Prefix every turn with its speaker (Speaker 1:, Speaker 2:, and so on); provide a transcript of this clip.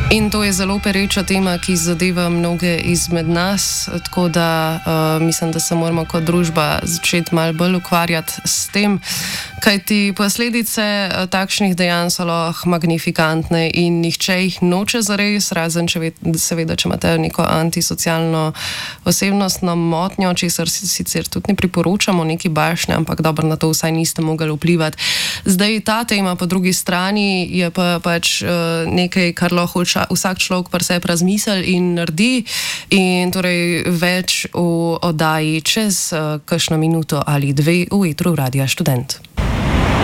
Speaker 1: In to je zelo pereča tema, ki zadeva mnoge izmed nas, tako da mislim, da se moramo kot družba začeti malo bolj ukvarjati s tem, kajti posledice takšnih dejanj so lahko magnifikantne in nihče jih noče zares, razen seveda, če imate neko antisocialno osebnostno motnjo, česar sicer tudi ne priporočamo, neki bašne, ampak dobro, na to vsaj niste mogli vplivati. Zdaj ta tema po drugi strani je pa pač nekaj, kar lahko vsak človek pri sebi razmisli in naredi, in torej več v oddaji čez kakšno minuto ali dve v etru Radia Študent.